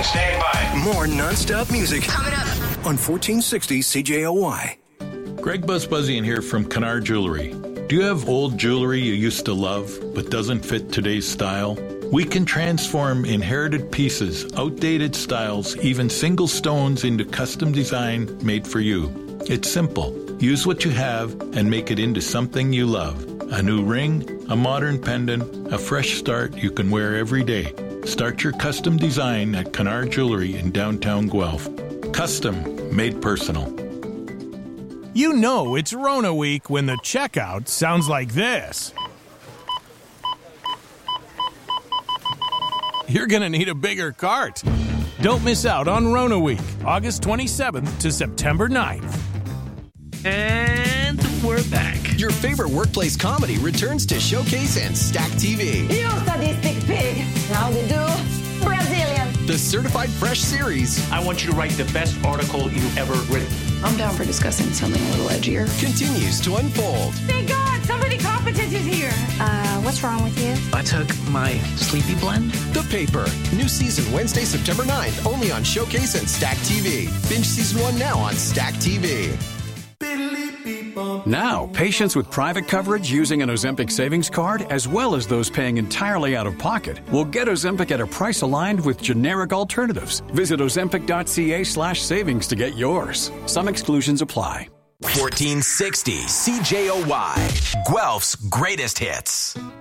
stand by. More non-stop music Coming up on 1460 CJOY. Greg Buzzbuzzian here from Kennard Jewelry. Do you have old jewelry you used to love but doesn't fit today's style? We can transform inherited pieces, outdated styles, even single stones into custom design made for you. It's simple. Use what you have and make it into something you love. A new ring, a modern pendant, a fresh start you can wear every day. Start your custom design at Kennard Jewelry in downtown Guelph. Custom, made personal. You know it's Rona week when the checkout sounds like this. You're going to need a bigger cart. Don't miss out on Rona week, August 27th to September 9th. And we're back. Your favorite workplace comedy returns to Showcase and Stack TV. You sadistic pig. How they do? Brazilian. The Certified Fresh series. I want you to write the best article you've ever written. I'm down for discussing something a little edgier. Continues to unfold. Thank God, somebody competent is here. What's wrong with you? I took my sleepy blend. The Paper. New season Wednesday, September 9th, only on Showcase and Stack TV. Binge season 1 now on Stack TV. Now, patients with private coverage using an Ozempic savings card, as well as those paying entirely out of pocket, will get Ozempic at a price aligned with generic alternatives. Visit ozempic.ca/savings to get yours. Some exclusions apply. 1460 CJOY, Guelph's greatest hits.